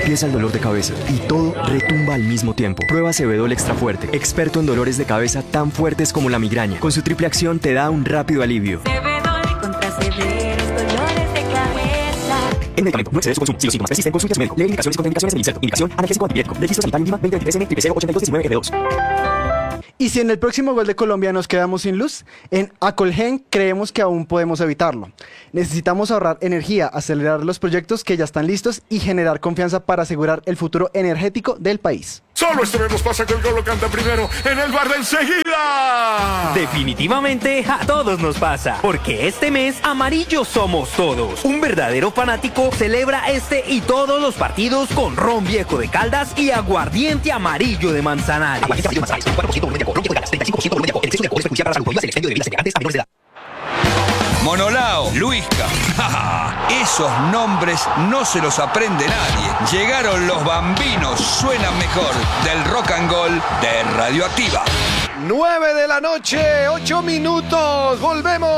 empieza el dolor de cabeza y todo retumba al mismo tiempo. Prueba Cebedol Extra Fuerte, experto en dolores de cabeza tan fuertes como la migraña. Con su triple acción te da un rápido alivio. Cebedol contra severos dolores de cabeza. El medicamento no excede su consumo. Si los síntomas persisten, consulte a su médico. Lee indicaciones y contraindicaciones en el inserto. Indicación: analgésico antipirético. Registro sanitario mínima 2023N 008219F2. Y si en el próximo gol de Colombia nos quedamos sin luz, en Acolgen creemos que aún podemos evitarlo. Necesitamos ahorrar energía, acelerar los proyectos que ya están listos y generar confianza para asegurar el futuro energético del país. Solo esta vez nos pasa que el gol lo canta primero en el bar de enseguida. Definitivamente a todos nos pasa, porque este mes amarillos somos todos. Un verdadero fanático celebra este y todos los partidos con ron viejo de Caldas y aguardiente amarillo de Manzanares. Aguardiente amarillo de Manzanares, 4% volumen de alcohol, ron viejo de Caldas, 35% volumen de alcohol. El exceso de alcohol es perjudicial para la salud. Prohíbas el expendio de bebidas embriagantes a menores de edad. Monolao, Luisca, esos nombres no se los aprende nadie. Llegaron los bambinos, suenan mejor, del rock and roll de Radioactiva. 9 de la noche, 8 minutos, volvemos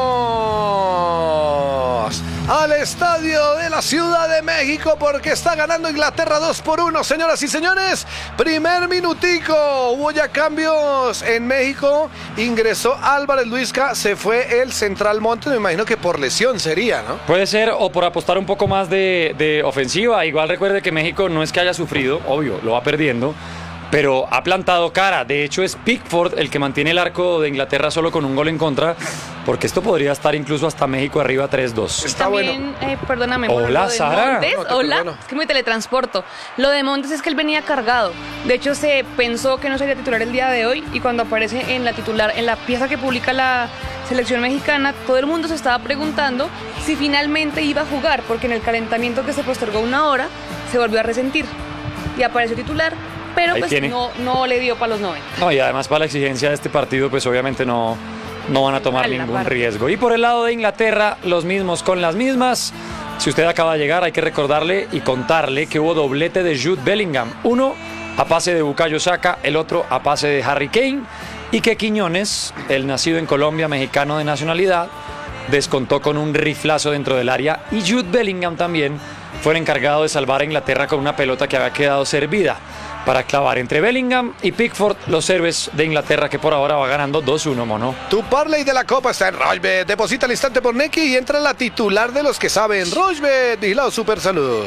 al estadio de la Ciudad de México porque está ganando Inglaterra 2-1, señoras y señores. Primer minutico, hubo ya cambios en México, ingresó Álvarez Luisca, se fue el Central Montes, me imagino que por lesión sería, ¿no? Puede ser, o por apostar un poco más de ofensiva. Igual recuerde que México no es que haya sufrido, obvio, lo va perdiendo, pero ha plantado cara. De hecho, es Pickford el que mantiene el arco de Inglaterra solo con un gol en contra, porque esto podría estar incluso hasta México arriba 3-2. Está también, bueno. Perdóname. Hola, lo de Sara. Montes, No, hola, bueno. es que me teletransporto. Lo de Montes es que él venía cargado. De hecho, se pensó que no sería titular el día de hoy y cuando aparece en la titular, en la pieza que publica la selección mexicana, todo el mundo se estaba preguntando si finalmente iba a jugar, porque en el calentamiento que se postergó una hora, se volvió a resentir y apareció titular. Pero Ahí pues tiene. no le dio para los 90. No, y además para la exigencia de este partido, pues obviamente no van a tomar ningún riesgo. Y por el lado de Inglaterra, los mismos con las mismas. Si usted acaba de llegar, hay que recordarle y contarle que hubo doblete de Jude Bellingham. Uno a pase de Bukayo Saka, el otro a pase de Harry Kane. Y que Quiñones, el nacido en Colombia, mexicano de nacionalidad, descontó con un riflazo dentro del área. Y Jude Bellingham también fue el encargado de salvar a Inglaterra con una pelota que había quedado servida para clavar. Entre Bellingham y Pickford, los héroes de Inglaterra, que por ahora va ganando 2-1, mono. Tu parlay de la Copa está en Rochebet. Deposita al instante por Nequi y entra la titular de los que saben. Rochebet, vigilado Supersalud.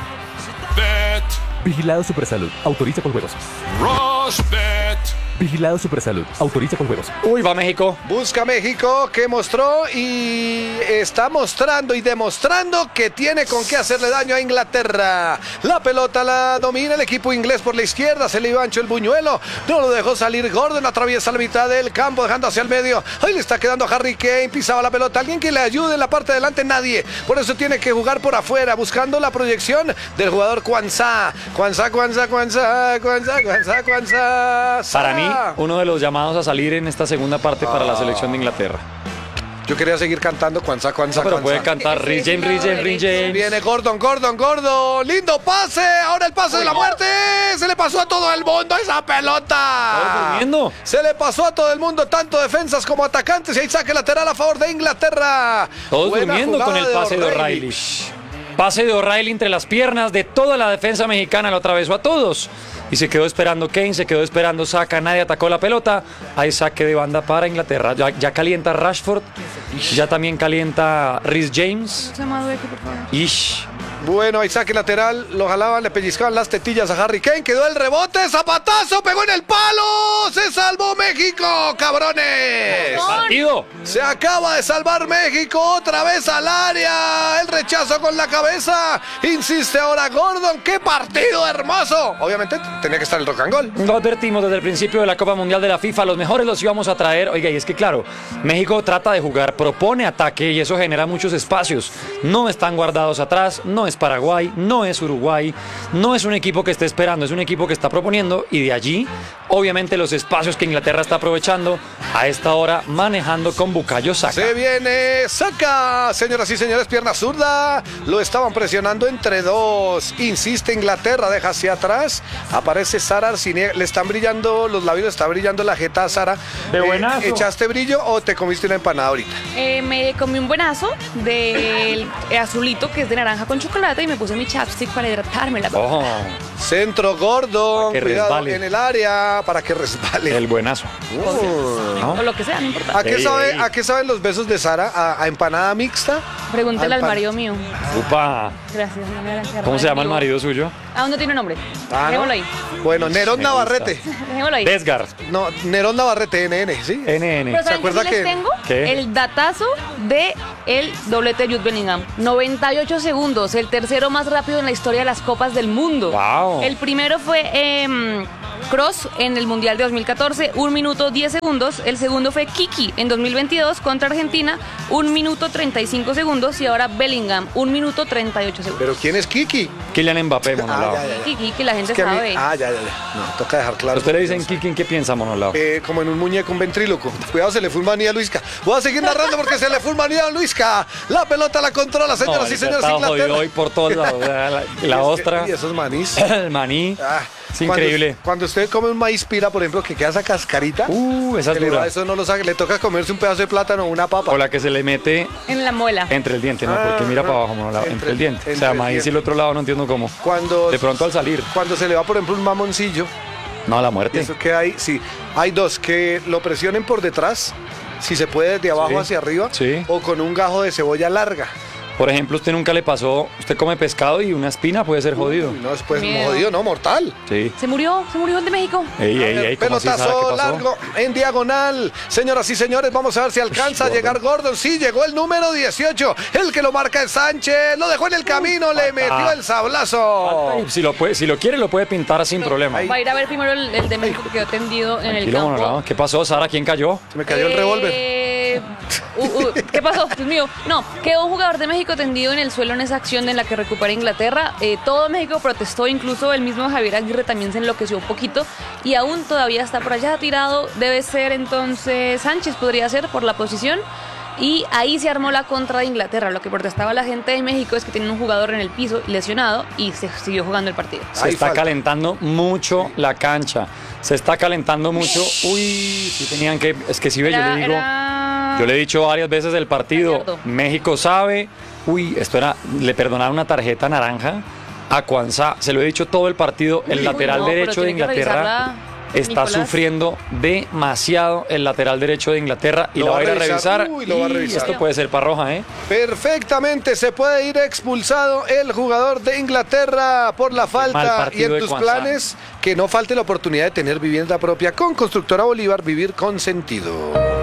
Bet, Vigilado Supersalud. Autoriza con juegos. Rochebet. Vigilado Supersalud. Autoriza con juegos. Uy, va México. Busca México, que mostró y está mostrando y demostrando que tiene con qué hacerle daño a Inglaterra. La pelota la domina el equipo inglés por la izquierda, se le iba ancho el buñuelo, no lo dejó salir Gordon, atraviesa la mitad del campo, dejando hacia el medio. Ahí le está quedando a Harry Kane, pisaba la pelota, alguien que le ayude en la parte de delante, nadie. Por eso tiene que jugar por afuera, buscando la proyección del jugador Kwanzaa. Para mí, uno de los llamados a salir en esta segunda parte para la selección de Inglaterra. Yo quería seguir cantando Kwanzaa. No, pero puede cantar Rich James. Viene Gordon. Lindo pase. Ahora el pase de la muerte. Se le pasó a todo el mundo esa pelota. ¿Estás durmiendo? Se le pasó a todo el mundo, tanto defensas como atacantes. Y ahí saque lateral a favor de Inglaterra. Todos Buena durmiendo con el jugada pase de O'Reilly. Pase de O'Reilly entre las piernas de toda la defensa mexicana, lo atravesó a todos. Y se quedó esperando Kane, se quedó esperando Saka, nadie atacó la pelota. Hay saque de banda para Inglaterra. Ya calienta Rashford, ya también calienta Rhys James. Se llama Dueque, por favor. Ish. Bueno, ahí saque lateral, lo jalaban, le pellizcaban las tetillas a Harry Kane, quedó el rebote, zapatazo, pegó en el palo, se salvó México, cabrones. Partido. Se acaba de salvar México, otra vez al área, el rechazo con la cabeza, insiste ahora Gordon, qué partido hermoso. Obviamente tenía que estar el rock and roll. Lo advertimos desde el principio de la Copa Mundial de la FIFA, los mejores los íbamos a traer. Oiga, y es que claro, México trata de jugar, propone ataque y eso genera muchos espacios. No están guardados atrás, no es Paraguay, no es Uruguay, no es un equipo que esté esperando, es un equipo que está proponiendo y de allí, obviamente, los espacios que Inglaterra está aprovechando a esta hora, manejando con Bukayo Saka. Se viene Saka, señoras y señores, pierna zurda, lo estaban presionando entre dos, insiste Inglaterra, deja hacia atrás, aparece Sara Arciniega, le están brillando los labios, le está brillando la jeta a Sara. De buenazo. ¿Echaste brillo o te comiste una empanada ahorita? Me comí un buenazo del azulito, que es de naranja con chocolate. chocolate y me puse mi chapstick para hidratarme la boca. Ojo, Centro Gordon, Para que cuidado resbale. en el área para que resbale. el buenazo. ¿no? O lo que sea, no importa. ¿A qué, Ey, ey. ¿A qué saben los besos de Sara? ¿A empanada mixta? Pregúntale al pan. marido mío. Upa, Gracias. no me hagan cerrar ¿cómo se llama el vivo. marido suyo? Aún no tiene nombre. Ah, ¿no? Dejémoslo ahí. Bueno, Nerón Me Navarrete. Dejémoslo ahí. Desgar, No, Nerón Navarrete, NN, ¿sí? NN. Pero ¿saben acuerda qué sí les que- tengo? ¿Qué? El datazo de el doblete de Jude Bellingham. 98 segundos, el tercero más rápido en la historia de las Copas del Mundo. Wow. El primero fue Kroos en el Mundial de 2014, 1 minuto 10 segundos. El segundo fue Kiki en 2022 contra Argentina, 1 minuto 35 segundos. Y ahora Bellingham, 1 minuto 38 segundos. ¿Pero quién es Kiki? Kylian Mbappé, Monolao. Kiki, que la gente Es que a mí- sabe. ya. No, toca dejar claro. Usted le dicen Kiki, ¿en qué piensa, Monolao? Como en un muñeco, un ventríloco. Cuidado, se le fue un maní a Luisca. Voy a seguir narrando porque se le fue un maní a Luisca. La pelota la controla, señoras y señores. Estaba Inglaterra. jodido hoy por todos lados. La ostra, Y esos manís. el maní. Ah, Es increíble. Cuando usted come un maíz pira, por ejemplo, que queda esa cascarita. Esa es que le va, dura. eso no lo sabe. Le toca comerse un pedazo de plátano o una papa. O la que se le mete En la muela. entre el diente, ¿no? Porque mira para abajo, Monolao. Entre el diente. O entre sea, el maíz y el diente. otro lado no entiendo cómo. Cuando, De pronto al salir. cuando se le va, por ejemplo, un mamoncillo. No, la muerte. Eso que hay, sí. Hay dos, que lo presionen por detrás, si se puede, de abajo Sí, hacia arriba, sí. o con un gajo de cebolla larga. Por ejemplo, ¿usted nunca le pasó, usted come pescado y una espina puede ser jodido? Uy, no, después Miedo. jodido, no, mortal. Sí. Se murió el de México. Ey, ¿cómo así, Sara? ¿Qué Pelotazo pasó? largo en diagonal. Señoras y señores, vamos a ver si alcanza a llegar Gordon. Sí, llegó el número 18. El que lo marca es Sánchez. Lo dejó en el camino, le metió el sablazo. Ay, si lo quiere, lo puede pintar sin problema. Va a ir a ver primero el de México que quedó tendido en el Tranquilo, campo. Monolao. ¿Qué pasó, Sara? ¿Quién cayó? Se me cayó el revólver. ¿Qué pasó? Dios mío. No, quedó un jugador de México tendido en el suelo en esa acción en la que recupera Inglaterra. Todo México protestó, incluso el mismo Javier Aguirre también se enloqueció un poquito y aún todavía está por allá tirado. Debe ser entonces Sánchez, podría ser por la posición. Y ahí se armó la contra de Inglaterra. Lo que protestaba la gente de México es que tienen un jugador en el piso lesionado y se siguió jugando el partido. Se está calentando mucho la cancha. Se está calentando mucho. Uy, sí tenían que... Es que si ve, yo le digo... Yo le he dicho varias veces del partido, México sabe, esto era, le perdonaron una tarjeta naranja a Cuansá, se lo he dicho todo el partido, el lateral no, pero derecho de tiene que Inglaterra revisarla, está Nicolás. sufriendo demasiado el lateral derecho de Inglaterra y Lo lo va va a ir a a revisar. revisar. Uy, lo va a Y revisar. esto puede ser para roja, ¿eh? Perfectamente, se puede ir expulsado el jugador de Inglaterra por la mal falta. partido Y en de tus Cuansá. planes, que no falte la oportunidad de tener vivienda propia con Constructora Bolívar, vivir con sentido.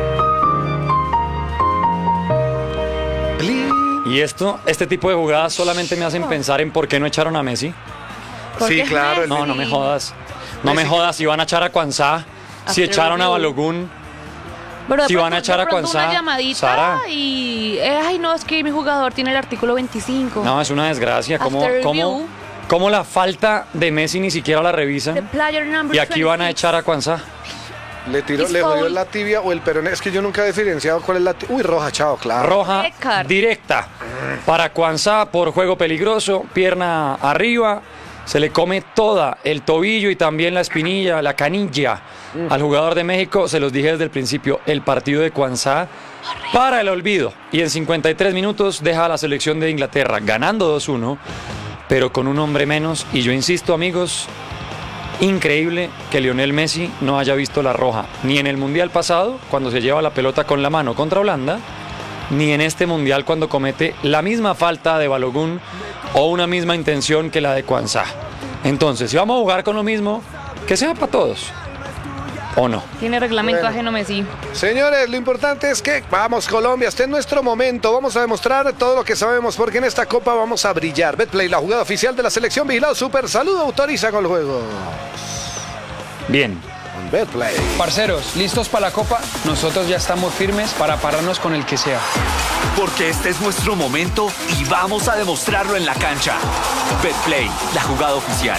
Y este tipo de jugadas solamente me hacen pensar en por qué no echaron a Messi. Sí, claro. No, no me jodas. No me jodas, si van a echar a Cuansá, si echaron a Balogun. Pero de Si pronto- van a echar de a pronto Cuansá, una llamadita Sara. y ay no, es que mi jugador tiene el artículo 25. No, es una desgracia. After review. ¿Cómo la falta de Messi ni siquiera la The revisan? player number Y aquí van a 26. echar a Cuansá. Le tiró, It's le jodió foul. la tibia o el peroné. Es que yo nunca he diferenciado cuál es la tibia. Uy, roja, chao, claro. Roja Red card. directa para Cuansá por juego peligroso, pierna arriba, se le come toda el tobillo y también la espinilla, la canilla al jugador de México. Se los dije desde el principio, el partido de Cuansá para el olvido. Y en 53 minutos deja a la selección de Inglaterra ganando 2-1, pero con un hombre menos. Y yo insisto, amigos, increíble que Lionel Messi no haya visto la roja, ni en el Mundial pasado, cuando se lleva la pelota con la mano contra Holanda, ni en este Mundial cuando comete la misma falta de Balogun o una misma intención que la de Cuansá. Entonces, si vamos a jugar con lo mismo, que sea para todos, ¿o no? Tiene reglamento Bueno. ajeno Messi. Señores, lo importante es que vamos Colombia, este es nuestro momento, vamos a demostrar todo lo que sabemos porque en esta copa vamos a brillar. Betplay, la jugada oficial de la selección vigilado super, saludo, autoriza con el juego. Bien. Con Betplay. Parceros, ¿listos para la copa? Nosotros ya estamos firmes para pararnos con el que sea. Porque este es nuestro momento y vamos a demostrarlo en la cancha. Betplay, la jugada oficial.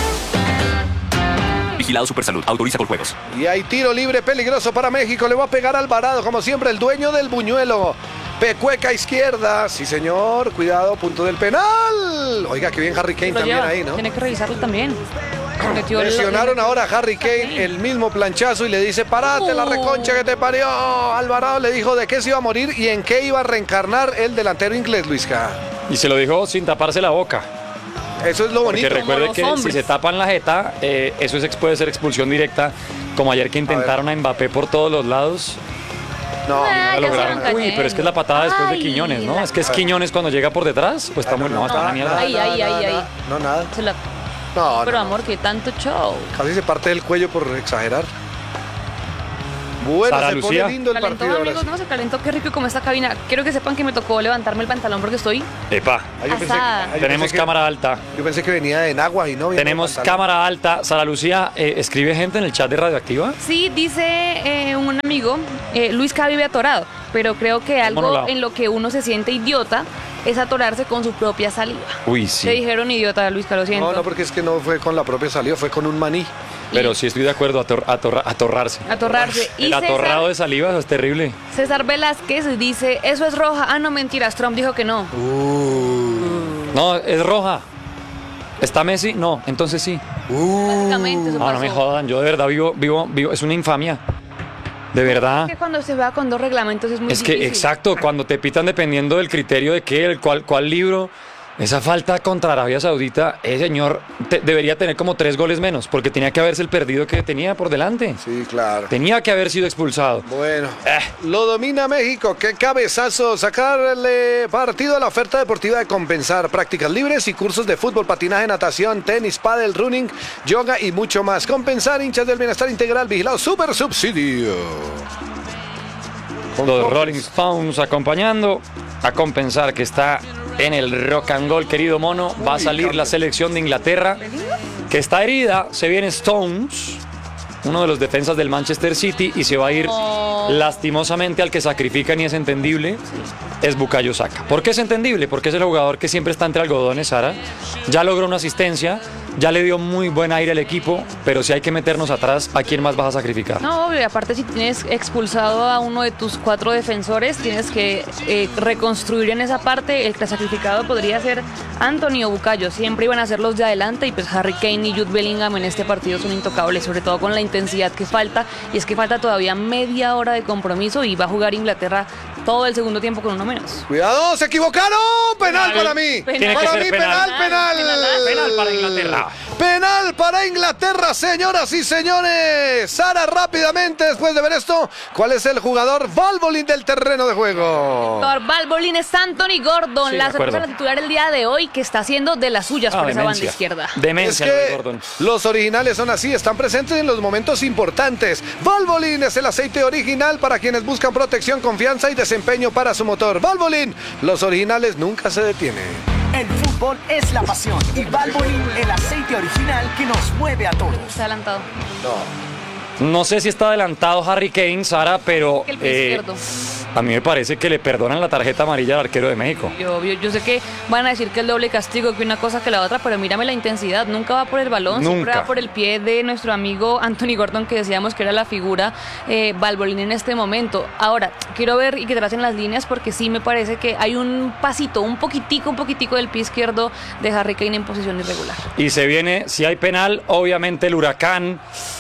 Vigilado Supersalud, autoriza con juegos. Y hay tiro libre peligroso para México, le va a pegar Alvarado, como siempre, el dueño del buñuelo. Pecueca izquierda, sí señor, cuidado, punto del penal. Oiga, que bien Harry Kane Lo también lleva. ahí, ¿no? Tiene que revisarlo también. Metió el- Lesionaron ahora a Harry Kane, el mismo planchazo, y le dice, parate la reconcha que te parió. Alvarado le dijo de qué se iba a morir y en qué iba a reencarnar el delantero inglés, Luisca. Y se lo dijo sin taparse la boca. Eso es lo bonito. Porque recuerde que si se tapan la jeta, eso puede ser expulsión directa, como ayer que intentaron a Mbappé por todos los lados. No, no lo lograron. Uy, pero es que es la patada después de Quiñones, ¿no? Es que es Quiñones cuando llega por detrás, pues está muy... No, está una mierda. Ay. No, nada. No, pero amor, qué tanto show. Casi se parte del cuello por exagerar. Bueno, Sara se Lucía. pone lindo el Calentó, partido. amigos, no, se calentó, qué rico como esta cabina. Quiero que sepan que me tocó levantarme el pantalón porque estoy Epa. asada. Tenemos cámara alta. Yo pensé que venía en agua y no. Tenemos cámara alta. Sara Lucía, ¿escribe gente en el chat de Radioactiva? Sí, dice un amigo, Luis K vive atorado, pero creo que algo Monolao. en lo que uno se siente idiota es atorarse con su propia saliva. Uy, sí. Te dijeron idiota a Luis K, lo siento. No, porque es que no fue con la propia salida, fue con un maní. Pero sí estoy de acuerdo, atorrarse. Atorrarse. Y El atorrado de saliva, eso es terrible. César Velázquez dice, eso es roja. Ah, no, mentiras, Trump dijo que no. No, es roja. ¿Está Messi? No, entonces sí. Básicamente eso No, no me pasó. jodan, yo de verdad vivo, es una infamia. De verdad. Es que cuando se va con dos reglamentos es muy Es que, difícil. exacto, cuando te pitan dependiendo del criterio de qué, cuál libro, esa falta contra Arabia Saudita, ese señor debería tener como 3 goles menos, porque tenía que haberse el perdido que tenía por delante. Sí, claro. Tenía que haber sido expulsado. Bueno, lo domina México. Qué cabezazo. Sacarle partido a la oferta deportiva de Compensar. Prácticas libres y cursos de fútbol, patinaje, natación, tenis, pádel, running, yoga y mucho más. Compensar, hinchas del bienestar integral, vigilado, super subsidio. Los Rolling Stones acompañando a Compensar, que está en el Rock and Roll, querido mono. Va a salir la selección de Inglaterra, que está herida. Se viene Stones, uno de los defensas del Manchester City, y se va a ir lastimosamente al que sacrifican, y es entendible, es Bukayo Saka. ¿Por qué es entendible? Porque es el jugador que siempre está entre algodones, Sara. Ya logró una asistencia, ya le dio muy buen aire al equipo, pero si hay que meternos atrás, ¿a quién más vas a sacrificar? No, obvio, y aparte si tienes expulsado a uno de tus 4 defensores, tienes que reconstruir en esa parte. El sacrificado podría ser Anthony o Bukayo. Siempre iban a ser los de adelante, y pues Harry Kane y Jude Bellingham en este partido son intocables, sobre todo con la intensidad que falta, y es que falta todavía media hora de compromiso y va a jugar Inglaterra todo el segundo tiempo con uno menos. Cuidado, se equivocaron. Penal para mí. Tiene que Para ser mí, penal. penal para Inglaterra. Penal para Inglaterra, señoras y señores. Sara, rápidamente, después de ver esto, ¿cuál es el jugador Valvolin del terreno de juego? Valvolin es Anthony Gordon, Sí, la de acuerdo. sorpresa titular el día de hoy, que está haciendo de las suyas por esa banda demencia. izquierda. Demencia, Es lo de que Gordon. los originales son así, están presentes en los momentos importantes. Valvoline es el aceite original para quienes buscan protección, confianza y desempeño para su motor. Valvoline, los originales nunca se detienen. El fútbol es la pasión y Valvoline, el aceite original que nos mueve a todos. Está adelantado. No sé si está adelantado Harry Kane, Sara, pero El pie izquierdo. a mí me parece que le perdonan la tarjeta amarilla al arquero de México. Yo sé que van a decir que el doble castigo, que una cosa que la otra, pero mírame la intensidad. Nunca va por el balón, siempre Nunca. va por el pie de nuestro amigo Anthony Gordon, que decíamos que era la figura Valvolin en este momento. Ahora, quiero ver y que tracen las líneas, porque sí me parece que hay un pasito, un poquitico del pie izquierdo de Harry Kane en posición irregular. Y se viene, si hay penal, obviamente el huracán.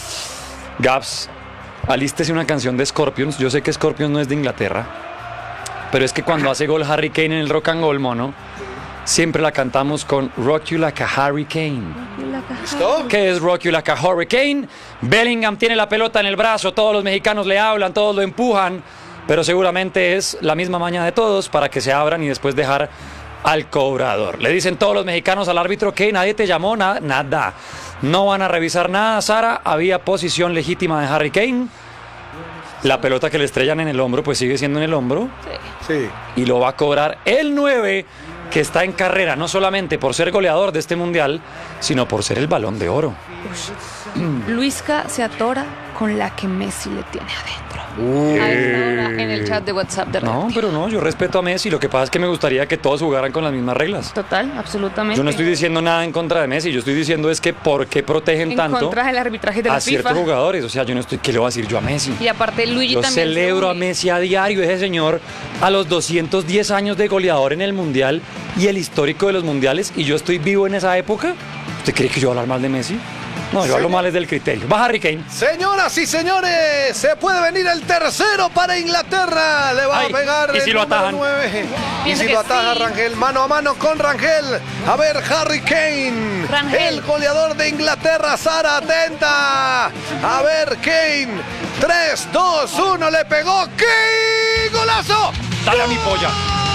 Gaps, alístese una canción de Scorpions. Yo sé que Scorpions no es de Inglaterra, pero es que cuando hace gol Harry Kane en el Rock and Roll, mono, siempre la cantamos con Rock You Like a Hurricane. ¿Listo? ¿Qué es Rock You Like a Hurricane? Bellingham tiene la pelota en el brazo, todos los mexicanos le hablan, todos lo empujan, pero seguramente es la misma maña de todos para que se abran y después dejar al cobrador. Le dicen todos los mexicanos al árbitro que nadie te llamó, nada. No van a revisar nada, Sara. Había posición legítima de Harry Kane. La pelota que le estrellan en el hombro, pues sigue siendo en el hombro. Sí. Y lo va a cobrar el 9, que está en carrera, no solamente por ser goleador de este mundial, sino por ser el Balón de Oro. Luisca se atora con la que Messi le tiene adentro. A esta hora en el chat de WhatsApp de No, pero no, yo respeto a Messi. Lo que pasa es que me gustaría que todos jugaran con las mismas reglas. Total, absolutamente. Yo no estoy diciendo nada en contra de Messi, yo estoy diciendo es que por qué protegen en tanto contra del arbitraje de la a ciertos FIFA. jugadores. O sea, yo no estoy, ¿qué le voy a decir yo a Messi? Y aparte Luigi Yo también celebro se a une. Messi a diario, ese señor a los 210 años de goleador en el Mundial y el histórico de los Mundiales, y yo estoy vivo en esa época. ¿Usted cree que yo voy a hablar mal de Messi? No, yo hablo mal es del criterio. Va Harry Kane. Señoras y señores, se puede venir el tercero para Inglaterra. Le va a pegar ¿y si lo atajan? 9. Y si lo ataja Rangel, mano a mano con Rangel. A ver, Harry Kane, el goleador de Inglaterra. Sara, atenta. A ver, Kane. 3, 2, 1, le pegó. ¡Kane! ¡Golazo! Dale a mi polla.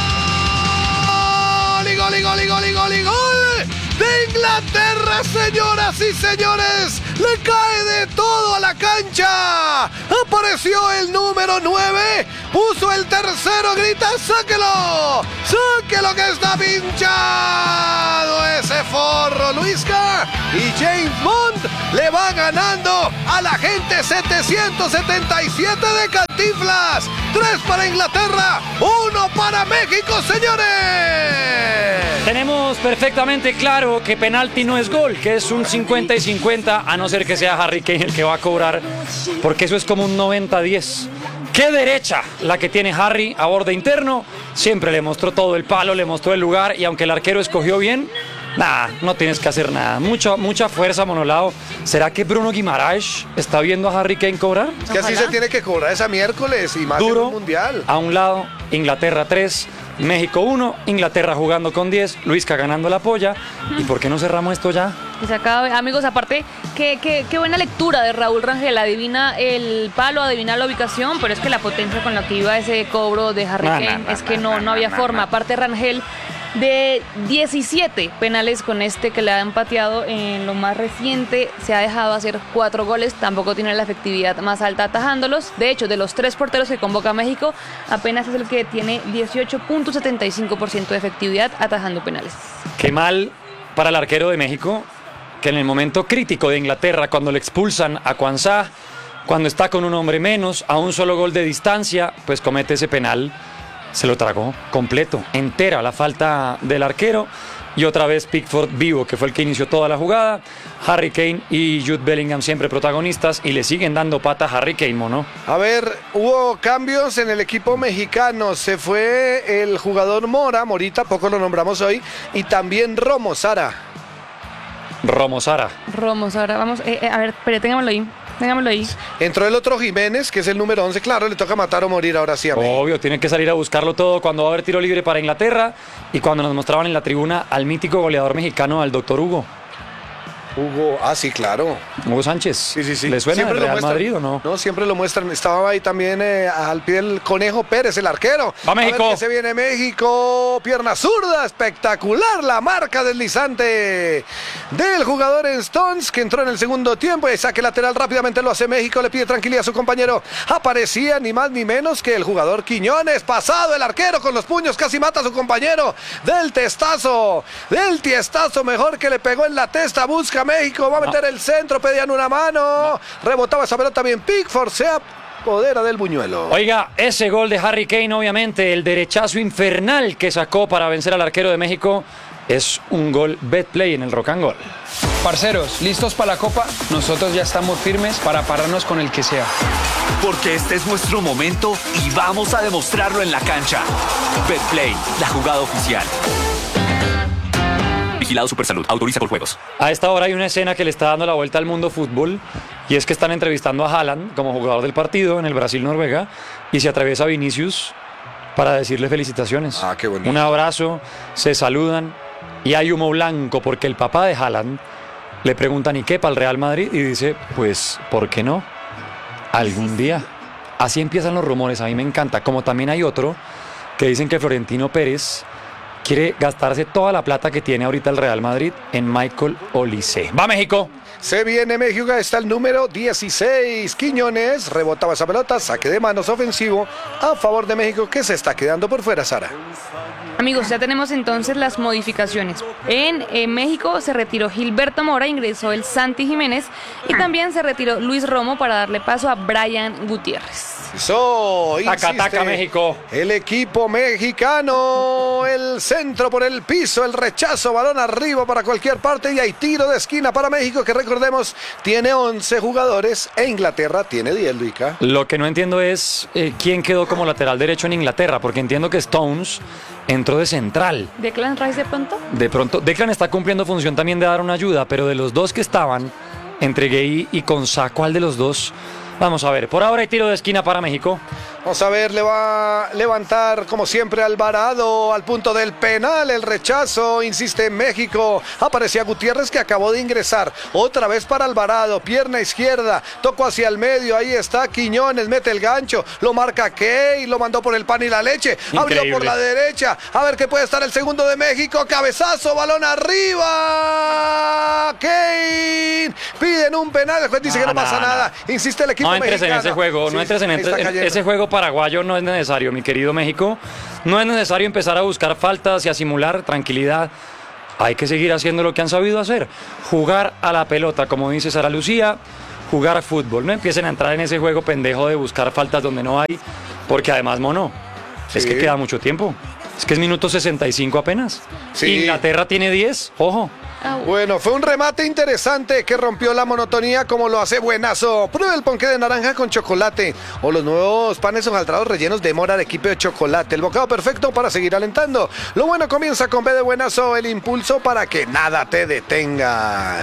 ¡Gol, gol, gol, gol, gol, gol! De Inglaterra, señoras y señores, le cae de todo a la cancha. Apareció el número 9, puso el tercero, grita, sáquelo, sáquelo que está pinchado ese forro, Luisca. Y James Bond le va ganando a la gente 777 de Cantinflas. 3 para Inglaterra, 1 para México, señores. Tenemos perfectamente claro que penalti no es gol, que es un 50 y 50, a no ser que sea Harry Kane el que va a cobrar, porque eso es como un 90-10. ¡Qué derecha la que tiene Harry a borde interno! Siempre le mostró todo el palo, le mostró el lugar, y aunque el arquero escogió bien, nada, no tienes que hacer nada. Mucha fuerza, Monolao. ¿Será que Bruno Guimaraes está viendo a Harry Kane cobrar? Es que así se tiene que cobrar esa miércoles y más duro, en un mundial. A un lado, Inglaterra 3, México 1, Inglaterra jugando con 10, Luisca ganando la polla. ¿Y por qué no cerramos esto ya? Y se acaba, amigos, aparte, qué buena lectura de Raúl Rangel. Adivina el palo, adivina la ubicación, pero es que la potencia con la que iba ese cobro de Harry Kane es que no había forma. Aparte, Rangel, de 17 penales con este que le ha empateado en lo más reciente, se ha dejado hacer 4 goles, tampoco tiene la efectividad más alta atajándolos. De hecho, de los 3 porteros que convoca México, apenas es el que tiene 18.75% de efectividad atajando penales. Qué mal para el arquero de México, que en el momento crítico de Inglaterra, cuando le expulsan a Quansah, cuando está con un hombre menos, a un solo gol de distancia, pues comete ese penal. Se lo tragó completo, entera la falta del arquero. Y otra vez Pickford vivo, que fue el que inició toda la jugada. Harry Kane y Jude Bellingham siempre protagonistas, y le siguen dando pata a Harry Kane, ¿no? A ver, hubo cambios en el equipo mexicano. Se fue el jugador Morita, poco lo nombramos hoy, y también Romo Sara. Romo Sara, vamos, a ver, pero téngamelo ahí. Entró el otro Jiménez, que es el número 11. Claro, le toca matar o morir ahora sí a México. Obvio, tiene que salir a buscarlo todo cuando va a haber tiro libre para Inglaterra, y cuando nos mostraban en la tribuna al mítico goleador mexicano, al doctor Hugo. Sí, claro. Hugo Sánchez. Sí. ¿Le suena siempre el Real Madrid o no? No, siempre lo muestran. Estaba ahí también al pie del Conejo Pérez, el arquero. ¡Va México! A ver que se viene México. Pierna zurda, espectacular la marca deslizante del jugador en Stones, que entró en el segundo tiempo. Y saque lateral rápidamente lo hace México. Le pide tranquilidad a su compañero. Aparecía ni más ni menos que el jugador Quiñones. Pasado el arquero con los puños, casi mata a su compañero. Del tiestazo mejor que le pegó en la testa. Busca México, va a meter el centro, pedían una mano, rebotaba esa pelota bien, Pickford se apodera del buñuelo. Oiga, ese gol de Harry Kane, obviamente, el derechazo infernal que sacó para vencer al arquero de México, es un gol Betplay en el Rock and Gold. Parceros, ¿listos para la Copa? Nosotros ya estamos firmes para pararnos con el que sea. Porque este es nuestro momento y vamos a demostrarlo en la cancha. Betplay, la jugada oficial. Vigilado Supersalud. Autoriza con juegos. A esta hora hay una escena que le está dando la vuelta al mundo fútbol, y es que están entrevistando a Haaland como jugador del partido en el Brasil-Noruega, y se atraviesa Vinicius para decirle felicitaciones. Qué bonito. Un abrazo, se saludan, y hay humo blanco porque el papá de Haaland le preguntan ¿y qué para el Real Madrid? Y dice, pues, ¿por qué no? Algún día. Así empiezan los rumores, a mí me encanta. Como también hay otro que dicen que Florentino Pérez quiere gastarse toda la plata que tiene ahorita el Real Madrid en Michael Olise. ¡Va México! Se viene México, está el número 16. Quiñones rebotaba esa pelota, saque de manos ofensivo a favor de México, que se está quedando por fuera, Sara. Amigos, ya tenemos entonces las modificaciones. En México se retiró Gilberto Mora, ingresó el Santi Jiménez, y también se retiró Luis Romo para darle paso a Brian Gutiérrez. Taca, México. El equipo mexicano, el centro por el piso, el rechazo, balón arriba para cualquier parte, y hay tiro de esquina para México, que recordemos tiene 11 jugadores e Inglaterra tiene 10, Luica. Lo que no entiendo es quién quedó como lateral derecho en Inglaterra, porque entiendo que Stones entró de central. ¿Declan Rice de pronto? De pronto, Declan está cumpliendo función también de dar una ayuda, pero de los dos que estaban, entre Gueye y Konsa. ¿Cuál de los dos? Vamos a ver. Por ahora hay tiro de esquina para México. Vamos a ver, le va a levantar como siempre Alvarado al punto del penal, el rechazo, insiste México, aparecía Gutiérrez que acabó de ingresar, otra vez para Alvarado, pierna izquierda, tocó hacia el medio, ahí está Quiñones, mete el gancho, lo marca Key, lo mandó por el pan y la leche, abrió por la derecha, a ver qué puede estar el segundo de México, cabezazo, balón arriba, Key, piden un penal, el juez dice que no pasa nada, insiste el equipo mexicano. No entres en ese juego, no entres en ese juego paraguayo, no es necesario, mi querido México. No es necesario empezar a buscar faltas y a simular tranquilidad. Hay que seguir haciendo lo que han sabido hacer. Jugar a la pelota, como dice Sara Lucía, jugar a fútbol. No empiecen a entrar en ese juego pendejo de buscar faltas donde no hay, porque además, mono, es que queda mucho tiempo. Es que es minuto 65 apenas. Inglaterra tiene 10, ojo. Bueno, fue un remate interesante que rompió la monotonía como lo hace Buenazo. Prueba el ponqué de naranja con chocolate o los nuevos panes hojaldrados rellenos de mora de equipo de chocolate. El bocado perfecto para seguir alentando. Lo bueno comienza con B de Buenazo, el impulso para que nada te detenga.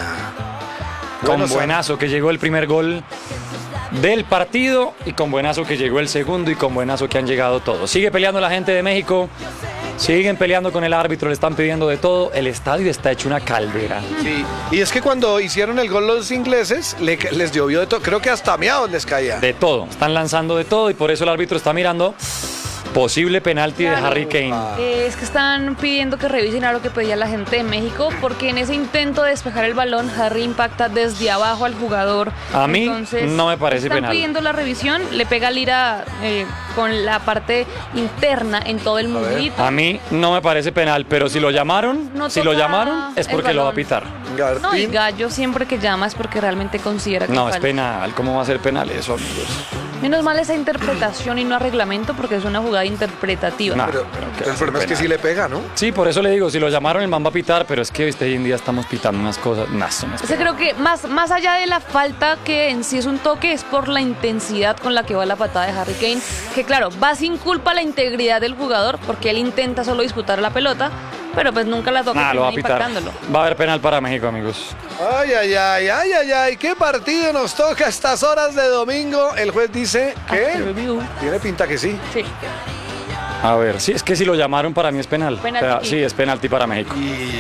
Con Buenazo que llegó el primer gol del partido y con Buenazo que llegó el segundo y con Buenazo que han llegado todos. Sigue peleando la gente de México. Siguen peleando con el árbitro, le están pidiendo de todo. El estadio está hecho una caldera. Sí, y es que cuando hicieron el gol los ingleses, les llovió de todo. Creo que hasta miados les caía. De todo, están lanzando de todo y por eso el árbitro está mirando posible penalti de Harry Kane. Es que están pidiendo que revisen a lo que pedía la gente de México, porque en ese intento de despejar el balón, Harry impacta desde abajo al jugador. A mí no me parece penal. Están pidiendo la revisión, le pega Lira con la parte interna en todo el muslito. A mí no me parece penal, pero si lo llamaron, es porque lo va a pitar. No, y Gallo siempre que llama es porque realmente considera que no, es penal. ¿Cómo va a ser penal eso, amigos? Menos mal esa interpretación y no reglamento, porque es una jugada interpretativa. Pero el problema es que sí le pega, ¿no? Sí, por eso le digo, si lo llamaron el man va a pitar, pero es que hoy en día estamos pitando unas cosas. Creo que más allá de la falta que en sí es un toque, es por la intensidad con la que va la patada de Harry Kane, que claro, va sin culpa la integridad del jugador, porque él intenta solo disputar la pelota, pero pues nunca la toca, lo va a pitar. Va a haber penal para México, amigos. Ay, qué partido nos toca a estas horas de domingo. El juez dice que tiene pinta que sí. Sí. A ver, sí, es que si lo llamaron para mí es penal. Sí, es penalti para México.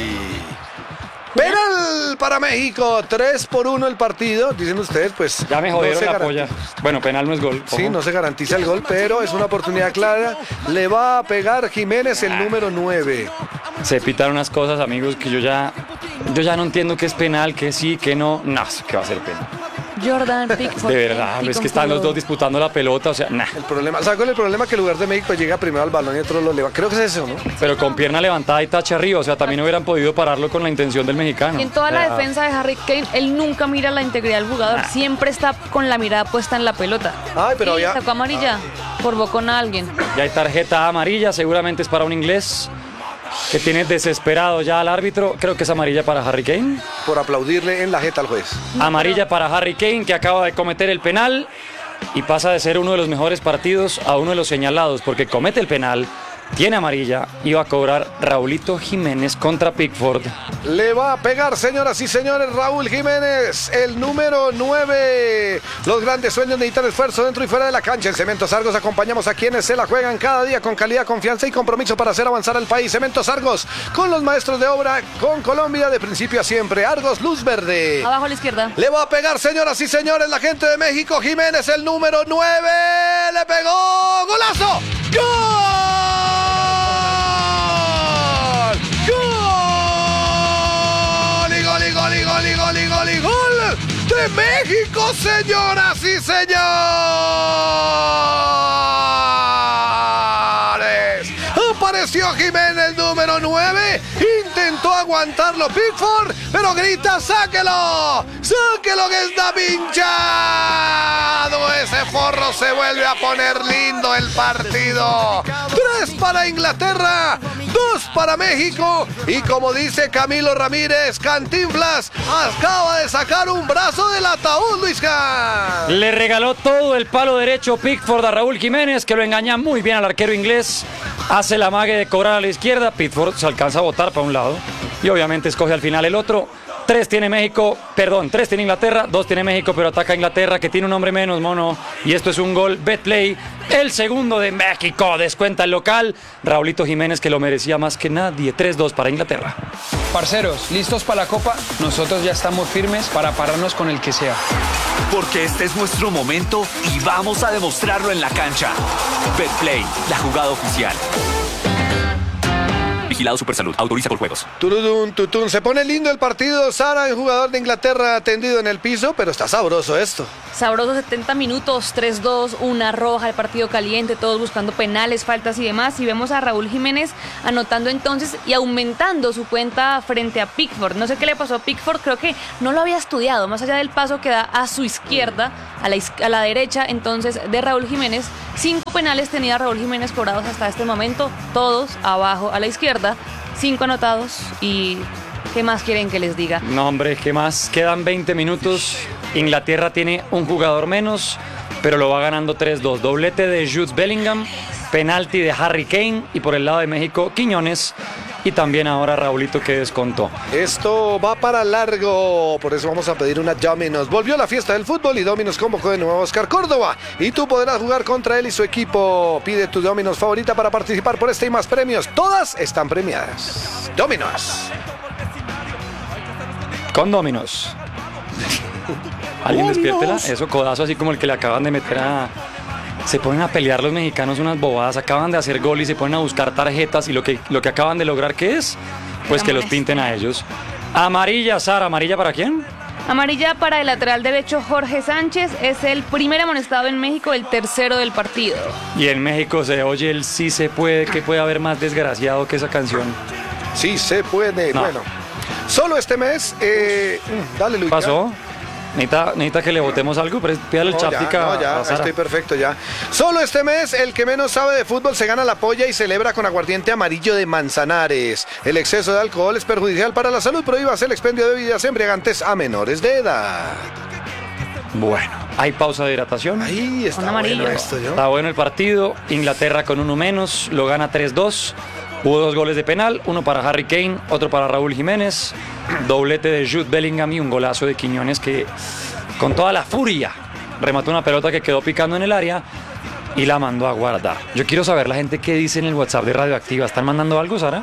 Penal para México, 3-1 el partido, dicen ustedes, pues. Ya me jodieron la polla. Bueno, penal no es gol. Ojo. Sí, no se garantiza el gol, pero es una oportunidad clara. Le va a pegar Jiménez el número 9. Se pitaron unas cosas, amigos, que yo ya no entiendo qué es penal, qué sí, qué no. No, que va a ser penal. Jordan Pickford. De verdad, es que están los dos disputando la pelota, o sea, El problema, ¿sabes cuál es el problema? Que el lugar de México llega primero al balón y otro lo levanta. Creo que es eso, ¿no? Pero con pierna levantada y tache arriba, o sea, también hubieran podido pararlo con la intención del mexicano. Y en toda la defensa de Harry Kane, él nunca mira la integridad del jugador, siempre está con la mirada puesta en la pelota. Pero y sacó amarilla por bocón a alguien. Ya hay tarjeta amarilla, seguramente es para un inglés que tiene desesperado ya al árbitro. Creo que es amarilla para Harry Kane. Por aplaudirle en la jeta al juez. Amarilla para Harry Kane, que acaba de cometer el penal y pasa de ser uno de los mejores partidos a uno de los señalados, porque comete el penal, tiene amarilla y va a cobrar Raulito Jiménez contra Pickford. Le va a pegar, señoras y señores, Raúl Jiménez, el número 9. Los grandes sueños necesitan esfuerzo dentro y fuera de la cancha. En Cementos Argos acompañamos a quienes se la juegan cada día con calidad, confianza y compromiso para hacer avanzar al país. Cementos Argos, con los maestros de obra, con Colombia de principio a siempre. Argos, luz verde. Abajo a la izquierda. Le va a pegar, señoras y señores, la gente de México. Jiménez, el número 9. Le pegó. ¡Golazo! ¡Gol! ¡Gol de México, señoras y señores! Apareció Jiménez, el número 9. Intentó aguantarlo Pickford, pero grita: ¡sáquelo! ¡Sáquelo que está pinchado! Ese forro se vuelve a poner lindo el partido. 3 para Inglaterra, 2 para México. Y como dice Camilo Ramírez, Cantinflas acaba de sacar un brazo del ataúd, Luisca. Le regaló todo el palo derecho Pickford a Raúl Jiménez, que lo engaña muy bien al arquero inglés. Hace la mague de cobrar a la izquierda. Pickford se alcanza a botar para un lado. y obviamente escoge al final el otro. 3 tiene Inglaterra, 2 tiene México, pero ataca a Inglaterra, que tiene un hombre menos, mono. Y esto es un gol Betplay, el segundo de México. Descuenta el local. Raulito Jiménez, que lo merecía más que nadie. 3-2 para Inglaterra. Parceros, ¿listos para la Copa? Nosotros ya estamos firmes para pararnos con el que sea. Porque este es nuestro momento y vamos a demostrarlo en la cancha. Betplay, la jugada oficial. Vigilado Supersalud. Autoriza por juegos. Turudun, tutun. Se pone lindo el partido. Sara, el jugador de Inglaterra, tendido en el piso, pero está sabroso esto. Sabroso 70 minutos, 3-2, una roja, el partido caliente, todos buscando penales, faltas y demás. Y vemos a Raúl Jiménez anotando entonces y aumentando su cuenta frente a Pickford. No sé qué le pasó a Pickford, creo que no lo había estudiado, más allá del paso que da a su izquierda, a la derecha entonces de Raúl Jiménez. 5 penales tenía Raúl Jiménez cobrados hasta este momento, todos abajo a la izquierda, 5 anotados y... ¿qué más quieren que les diga? No, hombre, ¿qué más? Quedan 20 minutos. Inglaterra tiene un jugador menos, pero lo va ganando 3-2. Doblete de Jude Bellingham, penalti de Harry Kane y por el lado de México, Quiñones. Y también ahora Raulito, que descontó. Esto va para largo, por eso vamos a pedir una Domino's. Volvió la fiesta del fútbol y Domino's convocó de nuevo a Oscar Córdoba. Y tú podrás jugar contra él y su equipo. Pide tu Domino's favorita para participar por este y más premios. Todas están premiadas. Domino's. Con Domino's. ¿Alguien despiértela? Eso, codazo así como el que le acaban de meter a... Se ponen a pelear los mexicanos unas bobadas, acaban de hacer gol y se ponen a buscar tarjetas y lo que acaban de lograr, ¿qué es? Pues que los pinten a ellos. Amarilla, Sara, ¿amarilla para quién? Amarilla para el lateral derecho Jorge Sánchez, es el primer amonestado en México, el tercero del partido. Y en México se oye el sí se puede, que puede haber más desgraciado que esa canción. Sí se puede, no. Bueno. Solo este mes, dale Luis. ¿Pasó? ¿Necesita que le votemos algo? Pídale el chaptica. Ya, estoy perfecto ya. Solo este mes, el que menos sabe de fútbol se gana la polla y celebra con aguardiente amarillo de Manzanares. El exceso de alcohol es perjudicial para la salud. Prohíbase el expendio de bebidas embriagantes a menores de edad. Bueno, hay pausa de hidratación. Ahí está bueno esto, ¿no? Está bueno el partido. Inglaterra con uno menos, lo gana 3-2. Hubo 2 goles de penal, uno para Harry Kane, otro para Raúl Jiménez, doblete de Jude Bellingham y un golazo de Quiñones que con toda la furia remató una pelota que quedó picando en el área y la mandó a guardar. Yo quiero saber la gente qué dice en el WhatsApp de Radioactiva. ¿Están mandando algo, Sara?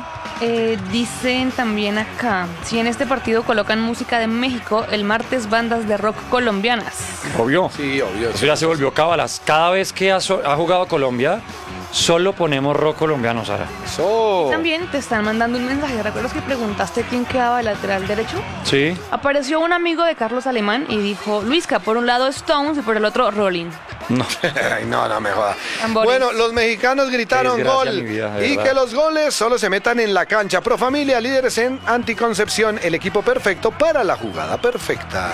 Dicen también acá, si en este partido colocan música de México, el martes bandas de rock colombianas. Obvio. Sí, obvio. Eso ya se volvió cábalas. Cada vez que ha jugado Colombia, solo ponemos rock colombiano, Sara. También te están mandando un mensaje. ¿Recuerdas que preguntaste quién quedaba de lateral derecho? Sí. Apareció un amigo de Carlos Alemán y dijo, Luisca, por un lado Stones y por el otro Rolling. No. Ay, no me joda. Bueno, los mexicanos gritaron gol y que los goles solo se metan en la cancha. Pro Familia, líderes en anticoncepción, el equipo perfecto para la jugada perfecta.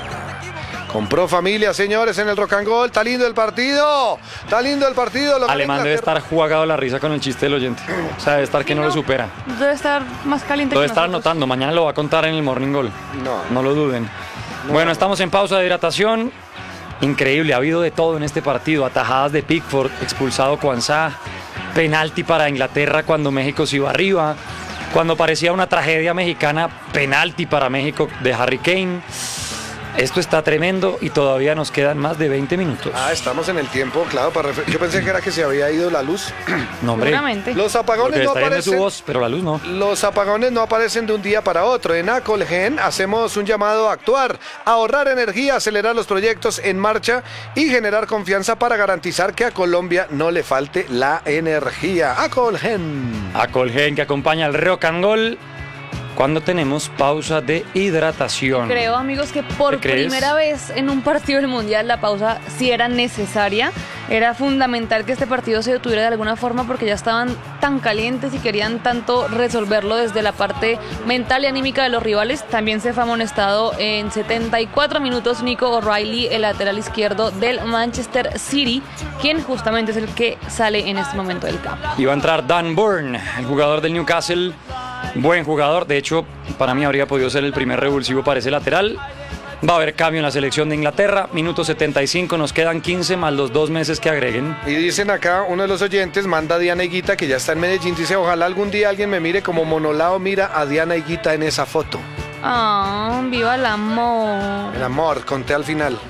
Con Pro Familia, señores, en el Rock and Roll. Está lindo el partido. Está lindo el partido. Alemán debe estar jugado la risa con el chiste del oyente. O sea, debe estar que no lo supera. Debe estar más caliente Debe que estar nosotros. anotando. Mañana lo va a contar en el Morning Goal. No lo duden. Bueno, estamos en pausa de hidratación. Increíble, ha habido de todo en este partido. Atajadas de Pickford, expulsado Kwanzaa, penalti para Inglaterra cuando México se iba arriba. Cuando parecía una tragedia mexicana, penalti para México de Harry Kane. Esto está tremendo y todavía nos quedan más de 20 minutos. Estamos en el tiempo, claro. Yo pensé que era que se había ido la luz. No, hombre. Seguramente. Los apagones no aparecen. Su voz, pero la luz no. Los apagones no aparecen de un día para otro. En Acolgen hacemos un llamado a actuar, a ahorrar energía, acelerar los proyectos en marcha y generar confianza para garantizar que a Colombia no le falte la energía. Acolgen. Acolgen, que acompaña al Rock and Roll cuando tenemos pausa de hidratación. Creo, amigos, que por primera vez en un partido del Mundial la pausa sí era necesaria. Era fundamental que este partido se detuviera de alguna forma porque ya estaban tan calientes y querían tanto resolverlo desde la parte mental y anímica de los rivales. También se fue amonestado en 74 minutos Nico O'Reilly, el lateral izquierdo del Manchester City, quien justamente es el que sale en este momento del campo. Iba a entrar Dan Burn, el jugador del Newcastle. Buen jugador, de hecho, para mí habría podido ser el primer revulsivo para ese lateral. Va a haber cambio en la selección de Inglaterra. Minuto 75, nos quedan 15 más los 2 meses que agreguen. Y dicen acá, uno de los oyentes manda a Diana Higuita, que ya está en Medellín, dice, ojalá algún día alguien me mire como Monolao mira a Diana Higuita en esa foto. Ah, viva el amor. El amor, conté al final.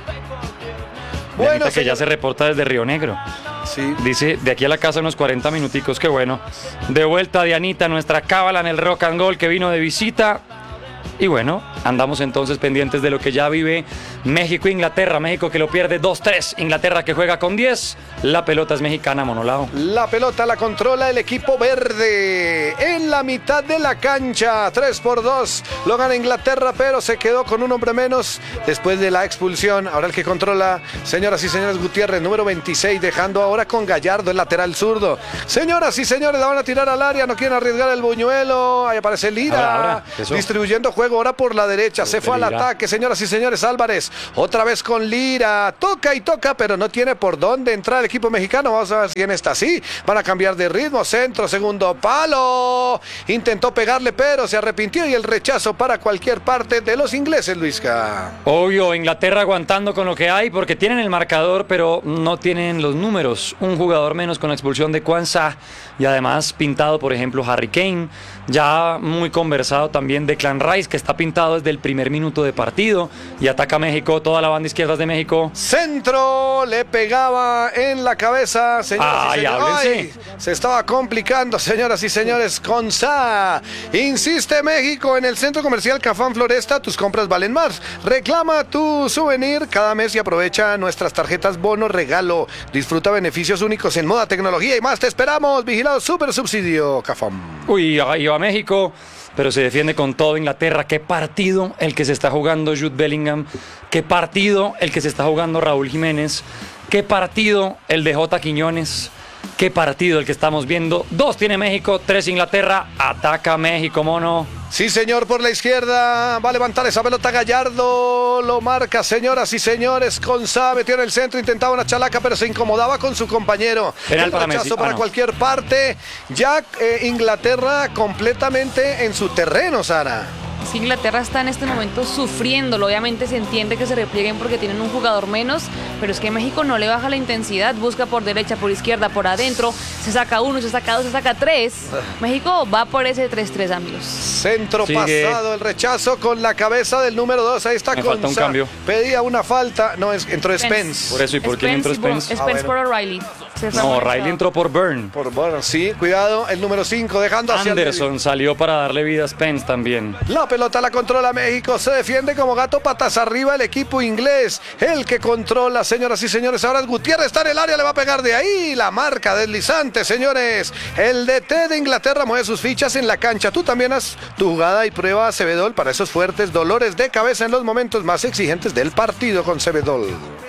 Bueno, que ya se reporta desde Río Negro. Sí. Dice, de aquí a la casa unos 40 minuticos, qué bueno. De vuelta Dianita, nuestra cábala en el Rock and Roll, que vino de visita. Y bueno, andamos entonces pendientes de lo que ya vive México e Inglaterra. México que lo pierde 2-3, Inglaterra que juega con 10. La pelota es mexicana, Monolao. La pelota la controla el equipo verde en la mitad de la cancha. 3-2, lo gana Inglaterra, pero se quedó con un hombre menos después de la expulsión. Ahora el que controla, señoras y señores, Gutiérrez, número 26, dejando ahora con Gallardo, el lateral zurdo. Señoras y señores, la van a tirar al área, no quieren arriesgar el buñuelo. Ahí aparece Lira, distribuyendo juego ahora por la derecha, se fue al ataque, señoras y señores. Álvarez, otra vez con Lira, toca y toca, pero no tiene por dónde entrar el equipo mexicano. Vamos a ver si en esta sí, van a cambiar de ritmo. Centro, segundo palo, intentó pegarle, pero se arrepintió, y el rechazo para cualquier parte de los ingleses, Luisca. Obvio, Inglaterra aguantando con lo que hay, porque tienen el marcador, pero no tienen los números. Un jugador menos con la expulsión de Kwanzaa, y además pintado, por ejemplo, Harry Kane. Ya muy conversado también Declan Rice, que está pintado desde el primer minuto de partido, y ataca México, toda la banda izquierda de México. Centro, le pegaba en la cabeza, señoras y señores. Ay, se estaba complicando, señoras y señores, con Sa. Insiste México en el centro comercial Cafán Floresta, tus compras valen más. Reclama tu souvenir cada mes y aprovecha nuestras tarjetas bono regalo. Disfruta beneficios únicos en moda, tecnología y más. Te esperamos, vigilado super subsidio, Cafán. Uy, ahí va México, pero se defiende con todo Inglaterra. Qué partido el que se está jugando Jude Bellingham, qué partido el que se está jugando Raúl Jiménez, qué partido el de Jota Quiñones, qué partido el que estamos viendo. 2 tiene México, 3 Inglaterra. Ataca México, mono. Sí, señor, por la izquierda va a levantar esa pelota Gallardo, lo marca, señoras y señores. Kwanzaa metió en el centro, intentaba una chalaca, pero se incomodaba con su compañero. Penal para rechazo Messi. para cualquier parte. Ya Inglaterra completamente en su terreno, Sara. Sí, Inglaterra está en este momento sufriéndolo. Obviamente se entiende que se replieguen porque tienen un jugador menos, pero es que México no le baja la intensidad. Busca por derecha, por izquierda, por adentro. Se saca 1, se saca 2, se saca 3. México va por ese 3-3, amigos. Centro pasado, el rechazo con la cabeza del número 2. Ahí está Kwanzaa. Falta un cambio. Pedía una falta. No, entró Spence. Por eso, ¿y por quién entró Spence? Spence por O'Reilly. No, O'Reilly entró por Byrne. Por Byrne, sí. Cuidado, el número 5 dejando hacia Anderson salió para darle vida a Spence también. La pelota la controla México, se defiende como gato patas arriba el equipo inglés, el que controla, señoras y señores. Ahora Gutiérrez está en el área, le va a pegar de ahí, la marca deslizante, señores. El DT de Inglaterra mueve sus fichas en la cancha. Tú también haz tu jugada y prueba Cebedol para esos fuertes dolores de cabeza en los momentos más exigentes del partido con Cebedol.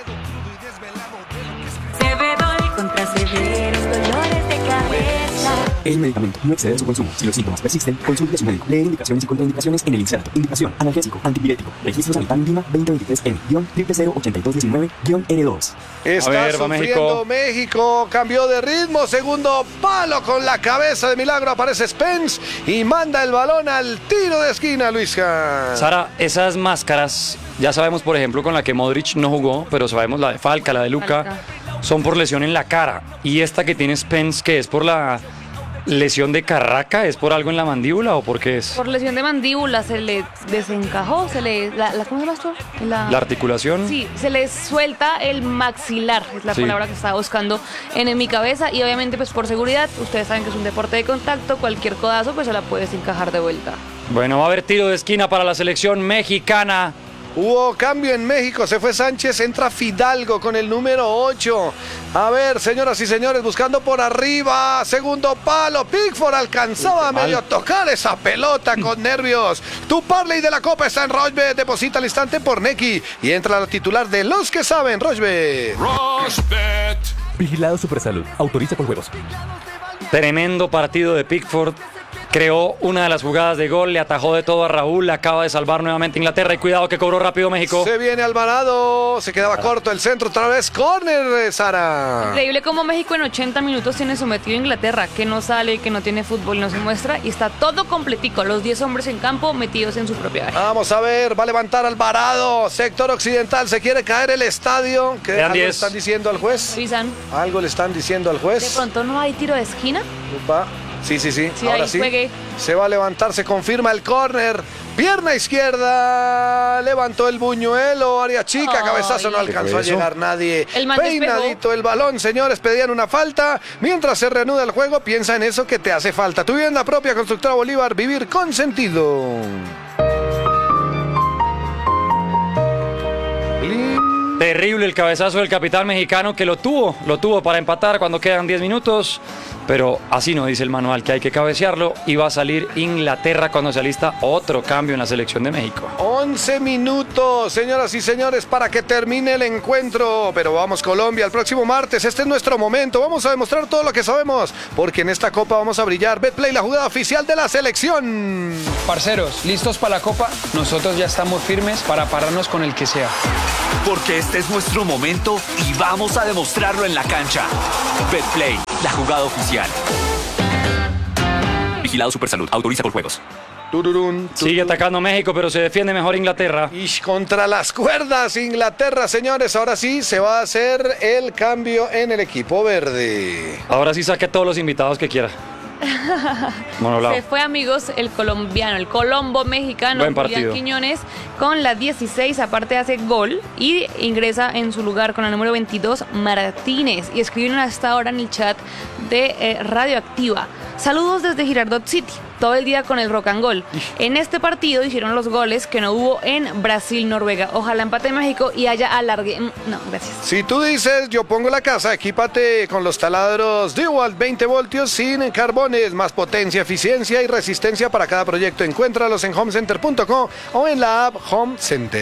Cebedol contra severos dolores de cabeza. El medicamento no excede su consumo. Si los síntomas persisten, consulte a su médico. Leer indicaciones y contraindicaciones en el inserto. Indicación: analgésico, antipirético. Registro sanitario Lima 2023N-00082-N2. Está sufriendo México, cambió de ritmo, segundo palo con la cabeza de milagro, aparece Spence y manda el balón al tiro de esquina, Luisca. Sara, esas máscaras, ya sabemos por ejemplo con la que Modric no jugó, pero sabemos la de Falca, la de Luka, son por lesión en la cara. Y esta que tiene Spence, que es por la lesión de Carraca, ¿es por algo en la mandíbula o por qué es? Por lesión de mandíbula, se le desencajó, se le... ¿cómo se llama esto? ¿La articulación? Sí, se le suelta el maxilar, es la palabra que estaba buscando en mi cabeza, y obviamente pues por seguridad, ustedes saben que es un deporte de contacto, cualquier codazo pues se la puede desencajar de vuelta. Bueno, va a haber tiro de esquina para la selección mexicana. Hubo cambio en México, se fue Sánchez, entra Fidalgo con el número 8. A ver, señoras y señores, buscando por arriba, segundo palo, Pickford alcanzaba a medio tocar esa pelota con nervios. Tu parlay de la Copa está en Rochbet, deposita al instante por Neki y entra la titular de los que saben, Rochbet. Vigilado Supersalud, autoriza con juegos. Tremendo partido de Pickford. creó una de las jugadas de gol, le atajó de todo a Raúl, le acaba de salvar nuevamente Inglaterra y cuidado que cobró rápido México. Se viene Alvarado, se quedaba corto el centro, otra vez córner, Sara. Increíble cómo México en 80 minutos tiene sometido a Inglaterra, que no sale, que no tiene fútbol, no se muestra y está todo completico, los 10 hombres en campo metidos en su propia área. Vamos a ver, va a levantar Alvarado, sector occidental, se quiere caer el estadio. ¿Qué algo le están diciendo al juez? Algo le están diciendo al juez. De pronto no hay tiro de esquina. Upa. Sí. Ahora sí. Juegue. Se va a levantar, se confirma el córner. Pierna izquierda. Levantó el buñuelo. Área chica, cabezazo. No alcanzó a llegar nadie. Peinadito el balón, señores. Pedían una falta. Mientras se reanuda el juego, piensa en eso que te hace falta. Tu vivienda propia, Constructora Bolívar. Vivir con sentido. Terrible el cabezazo del capitán mexicano que lo tuvo para empatar cuando quedan 10 minutos, pero así no dice el manual, que hay que cabecearlo y va a salir Inglaterra cuando se alista otro cambio en la selección de México. 11 minutos, señoras y señores, para que termine el encuentro, pero vamos Colombia, el próximo martes, este es nuestro momento, vamos a demostrar todo lo que sabemos, porque en esta copa vamos a brillar. Betplay, la jugada oficial de la selección. Parceros, ¿listos para la copa? Nosotros ya estamos firmes para pararnos con el que sea. Porque este es nuestro momento y vamos a demostrarlo en la cancha. Betplay, la jugada oficial. Vigilado Supersalud, autoriza por juegos. Sigue atacando México, pero se defiende mejor Inglaterra. Y contra las cuerdas, Inglaterra, señores. Ahora sí se va a hacer el cambio en el equipo verde. Ahora sí saque a todos los invitados que quiera. Se fue, amigos, el colombiano, el colombo mexicano, Julián Quiñones, con la 16, aparte hace gol y ingresa en su lugar con la número 22, Martínez, y escribieron hasta ahora en el chat de Radioactiva: saludos desde Girardot City, todo el día con el rock and roll. En este partido hicieron los goles que no hubo en Brasil-Noruega. Ojalá empate México y haya alargue. No, gracias. Si tú dices, yo pongo la casa, equípate con los taladros DeWalt 20 voltios sin carbones, más potencia, eficiencia y resistencia para cada proyecto. Encuéntralos en homecenter.com o en la app Home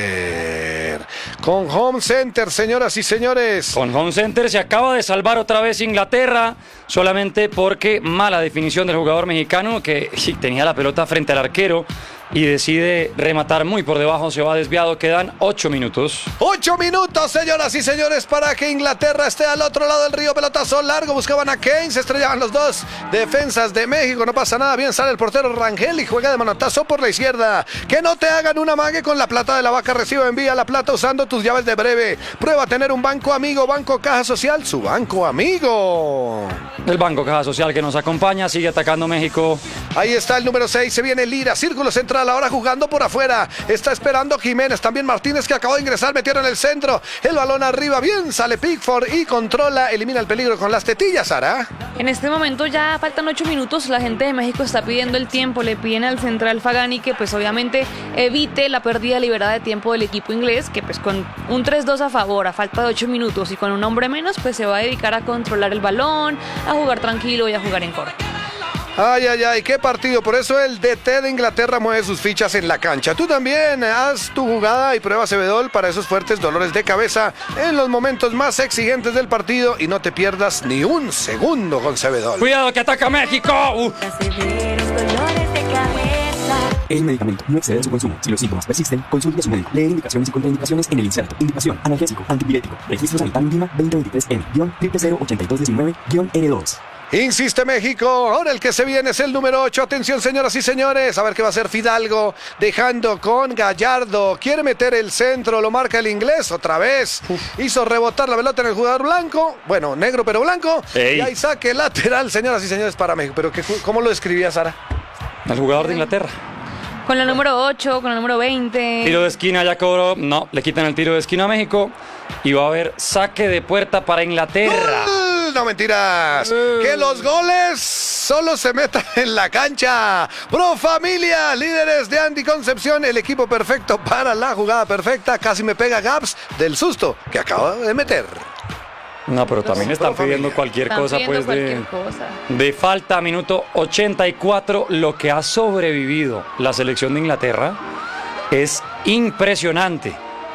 Center. Con Home Center, señoras y señores. Con Home Center se acaba de salvar otra vez Inglaterra, solamente porque mala definición del jugador mexicano que tenía la pelota frente al arquero y decide rematar muy por debajo, se va desviado. Quedan 8 minutos. 8 minutos, señoras y señores, para que Inglaterra esté al otro lado del río. Pelotazo largo, buscaban a Kane, se estrellaban los dos defensas de México, no pasa nada, bien sale el portero Rangel y juega de manotazo por la izquierda. Que no te hagan una mague con la plata de la vaca, recibe, envía la plata usando tus llaves de breve. Prueba a tener un banco amigo, Banco Caja Social, su banco amigo. El Banco Caja Social que nos acompaña, sigue atacando México. Ahí está el número 6, se viene Lira, círculo central, ahora jugando por afuera, está esperando Jiménez, también Martínez que acabó de ingresar, metieron el centro, el balón arriba, bien sale Pickford y controla, elimina el peligro con las tetillas, Sara. En este momento ya faltan 8 minutos, la gente de México está pidiendo el tiempo, le piden al central Fagani que pues obviamente evite la pérdida liberada de tiempo del equipo inglés, que pues con un 3-2 a favor, a falta de 8 minutos y con un hombre menos, pues se va a dedicar a controlar el balón, a jugar tranquilo y a jugar en corto. Ay, qué partido. Por eso el DT de Inglaterra mueve sus fichas en la cancha. Tú también haz tu jugada y prueba Cebedol para esos fuertes dolores de cabeza en los momentos más exigentes del partido y no te pierdas ni un segundo con Cebedol. ¡Cuidado que ataca México! Severos dolores de cabeza. El medicamento no excede su consumo. Si los síntomas persisten, consulte a su médico. Leer indicaciones y contraindicaciones en el inserto. Indicación: analgésico, antipirético. Registro sanitario INVIMA 2023N-00082-N2. Insiste México, ahora el que se viene es el número 8, atención señoras y señores, a ver qué va a hacer Fidalgo, dejando con Gallardo, quiere meter el centro, lo marca el inglés, otra vez, hizo rebotar la pelota en el jugador blanco, bueno, negro pero blanco, y ahí saque lateral, señoras y señores, para México. Pero ¿cómo lo describía, Sara? El jugador de Inglaterra. Con la número 8, con la número 20. Tiro de esquina, ya cobró, no, le quitan el tiro de esquina a México y va a haber saque de puerta para Inglaterra. No, mentiras. Que los goles solo se metan en la cancha. Pro Familia, líderes de anticoncepción, el equipo perfecto para la jugada perfecta. Casi me pega Gaps del susto que acaba de meter. No, pero también están pidiendo cualquier cosa, pues, de falta, minuto 84. Lo que ha sobrevivido la selección de Inglaterra es impresionante.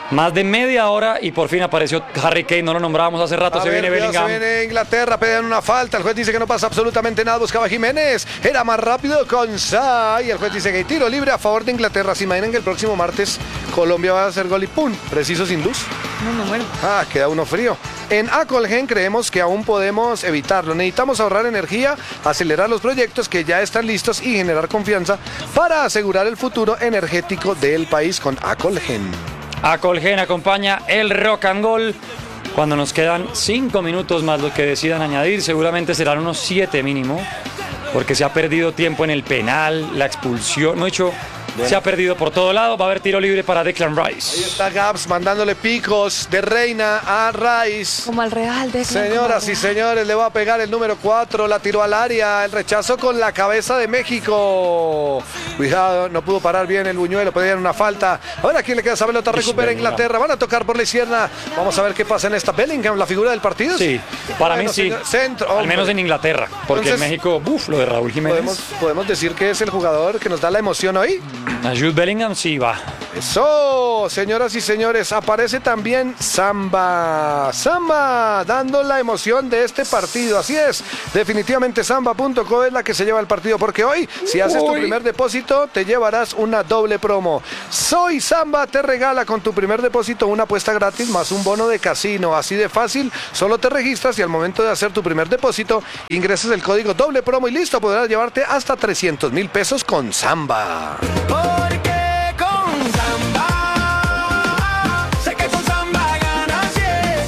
Más de media hora y por fin apareció Harry Kane, no lo nombrábamos hace rato, A se ver, viene cuidado, Bellingham. Se viene Inglaterra, pegan una falta, el juez dice que no pasa absolutamente nada, buscaba Jiménez, era más rápido con Sa y el juez dice que hay tiro libre a favor de Inglaterra. ¿Se imaginan que el próximo martes Colombia va a hacer gol y ¡pum! Preciso sin luz. No, bueno. Queda uno frío. En Acolgen creemos que aún podemos evitarlo. Necesitamos ahorrar energía, acelerar los proyectos que ya están listos y generar confianza para asegurar el futuro energético del país con Acolgen. Acolgen acompaña el Rock and Roll. Cuando nos quedan 5 minutos más lo que decidan añadir, seguramente serán unos 7 mínimo, porque se ha perdido tiempo en el penal, la expulsión, no he hecho... Se ha perdido por todo lado, va a haber tiro libre para Declan Rice. Ahí está Gabs mandándole picos de Reina a Rice. Como al Real, Declan. Señoras y señores, le va a pegar el número 4, la tiró al área, el rechazo con la cabeza de México. Cuidado, no pudo parar bien el buñuelo, pedían una falta. Ahora, ¿quién le queda esa pelota? Recupera Inglaterra, van a tocar por la izquierda. Vamos a ver qué pasa en esta. Bellingham, la figura del partido. Sí, para mí sí, centro, al menos en Inglaterra, porque entonces, en México, lo de Raúl Jiménez. ¿Podemos decir que es el jugador que nos da la emoción hoy? A Jude Bellingham sí va. Eso, señoras y señores, aparece también Samba. Samba, dando la emoción de este partido. Así es, definitivamente Samba.co es la que se lleva el partido, porque hoy, si haces tu primer depósito, te llevarás una doble promo. Soy Samba te regala con tu primer depósito una apuesta gratis más un bono de casino. Así de fácil, solo te registras y al momento de hacer tu primer depósito, ingresas el código doble promo y listo, podrás llevarte hasta 300,000 pesos con Samba. Porque con Samba, sé que con Samba ganas, yes.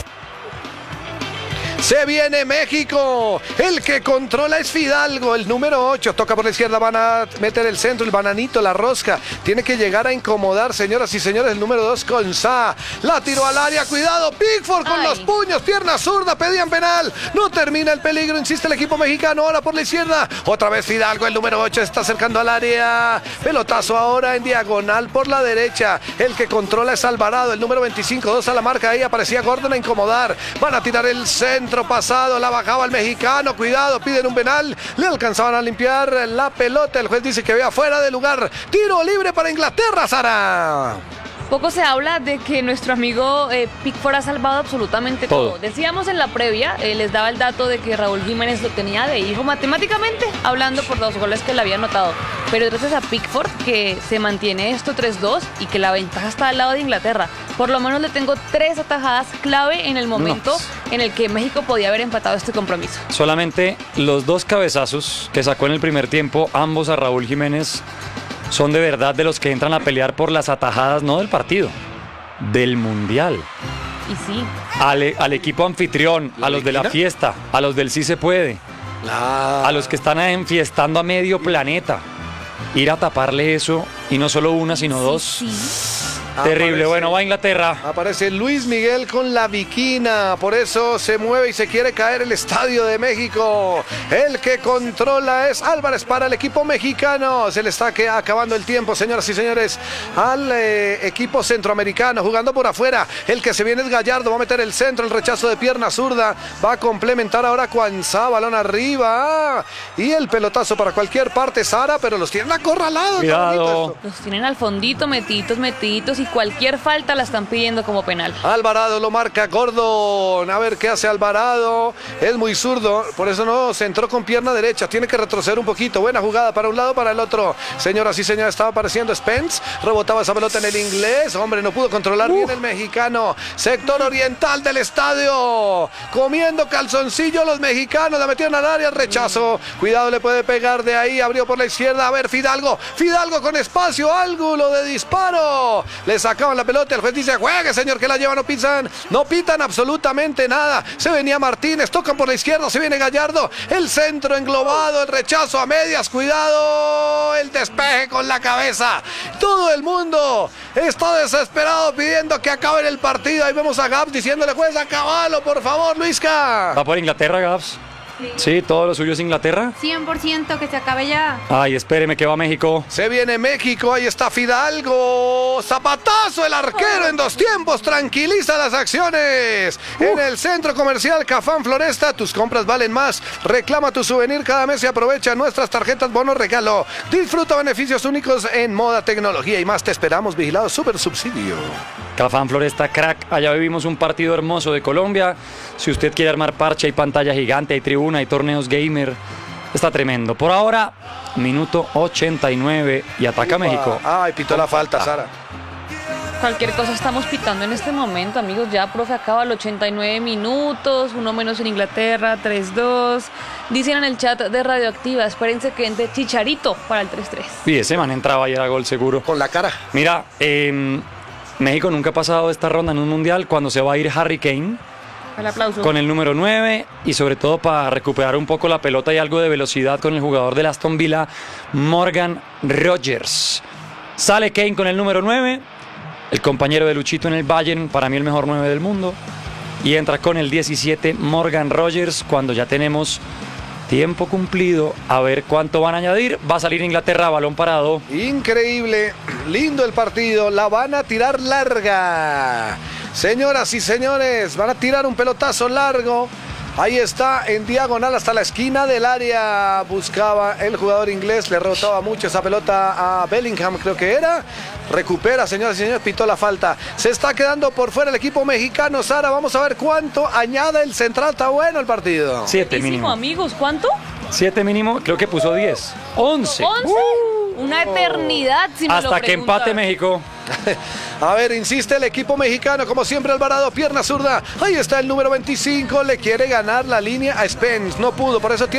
Se viene México, el que controla es Fidalgo, el número 8, toca por la izquierda, van a meter el centro, el bananito, la rosca, tiene que llegar a incomodar, señoras y señores, el número 2 con Sa, la tiró al área, cuidado, Pickford con los puños, pierna zurda, pedían penal, no termina el peligro, insiste el equipo mexicano, ahora por la izquierda, otra vez Fidalgo, el número 8 está acercando al área, pelotazo ahora en diagonal por la derecha, el que controla es Alvarado, el número 25, 2 a la marca, ahí aparecía Gordon a incomodar, van a tirar el centro pasado, la bajaba el mexicano, cuidado, piden un penal, le alcanzaban a limpiar la pelota, el juez dice que había fuera de lugar, tiro libre para Inglaterra, Sara. Poco se habla de que nuestro amigo Pickford ha salvado absolutamente todo. Decíamos en la previa, les daba el dato de que Raúl Jiménez lo tenía de hijo matemáticamente, hablando por 2 goles que le había anotado. Pero gracias a Pickford que se mantiene esto 3-2 y que la ventaja está al lado de Inglaterra. Por lo menos le tengo 3 atajadas clave en el momento en el que México podía haber empatado este compromiso. Solamente los 2 cabezazos que sacó en el primer tiempo, ambos a Raúl Jiménez, son de verdad de los que entran a pelear por las atajadas, no del partido, del Mundial. Y sí. Al equipo anfitrión, a los de la fiesta, a los del sí se puede, a los que están enfiestando a medio planeta. Ir a taparle eso, y no solo una, sino 2. Terrible, bueno, va a Inglaterra. Aparece Luis Miguel con la viquina, por eso se mueve y se quiere caer el Estadio de México. El que controla es Álvarez para el equipo mexicano. Se le está acabando el tiempo, señoras y señores, al equipo centroamericano, jugando por afuera. El que se viene es Gallardo, va a meter el centro, el rechazo de pierna zurda, va a complementar ahora Cuanzá, balón arriba. Y el pelotazo para cualquier parte, Sara, pero los tienen acorralados. Cuidado. Los tienen al fondito, metiditos, y cualquier falta la están pidiendo como penal. Alvarado lo marca Gordon. A ver qué hace Alvarado. Es muy zurdo, por eso no se entró con pierna derecha. Tiene que retroceder un poquito. Buena jugada para un lado, para el otro. Señoras y señores, estaba apareciendo Spence. Rebotaba esa pelota en el inglés. Hombre, no pudo controlar bien el mexicano. Sector oriental del estadio. Comiendo calzoncillo los mexicanos. La metieron al área, rechazo. Cuidado, le puede pegar de ahí. Abrió por la izquierda. A ver, Fidalgo. Fidalgo con espacio. Ángulo de disparo. Le sacaban la pelota, el juez dice, juegue señor, que la lleva, no pitan absolutamente nada. Se venía Martínez, tocan por la izquierda, se viene Gallardo, el centro englobado, el rechazo a medias, cuidado, el despeje con la cabeza. Todo el mundo está desesperado pidiendo que acabe el partido. Ahí vemos a Gabs diciéndole, juez, acabalo, por favor, Luisca. Va por Inglaterra, Gabs. Sí, todo lo suyo es Inglaterra. 100% que se acabe ya. Ay, espéreme que va México. Se viene México, ahí está Fidalgo. Zapatazo el arquero en 2 tiempos. Tranquiliza las acciones. En el centro comercial Cafán Floresta, tus compras valen más. Reclama tu souvenir cada mes y aprovecha nuestras tarjetas bono regalo. Disfruta beneficios únicos en moda, tecnología y más. Te esperamos, vigilado Super Subsidio. Cafán Floresta Crack, allá vivimos un partido hermoso de Colombia. Si usted quiere armar parche, hay pantalla gigante, hay tribuna, hay torneos gamer. Está tremendo. Por ahora, minuto 89 y ataca México. Ay, pitó la falta, Sara. Cualquier cosa estamos pitando en este momento, amigos. Ya, profe, acaba los 89 minutos, 1 menos en Inglaterra, 3-2. Dicen en el chat de Radioactiva, espérense que entre Chicharito para el 3-3. Y ese man entraba y era gol seguro. Con la cara. Mira, México nunca ha pasado esta ronda en un mundial cuando se va a ir Harry Kane. El aplauso. Con el número 9 y sobre todo para recuperar un poco la pelota y algo de velocidad con el jugador del Aston Villa, Morgan Rogers. Sale Kane con el número 9, el compañero de Luchito en el Bayern, para mí el mejor 9 del mundo. Y entra con el 17 Morgan Rogers cuando ya tenemos tiempo cumplido. A ver cuánto van a añadir. Va a salir Inglaterra, balón parado. Increíble, lindo el partido. La van a tirar larga. Señoras y señores, van a tirar un pelotazo largo. Ahí está, en diagonal hasta la esquina del área. Buscaba el jugador inglés, le rotaba mucho esa pelota a Bellingham, creo que era. Recupera, señoras y señores, pitó la falta. Se está quedando por fuera el equipo mexicano. Sara, vamos a ver cuánto añade el central. Está bueno el partido. 7 mínimo. Amigos, ¿cuánto? 7 mínimo, creo que puso 10. 11. 11. Una eternidad, si me lo hasta que empate México. A ver, insiste el equipo mexicano, como siempre Alvarado, pierna zurda. Ahí está el número 25, le quiere ganar la línea a Spence. No pudo, por eso tiene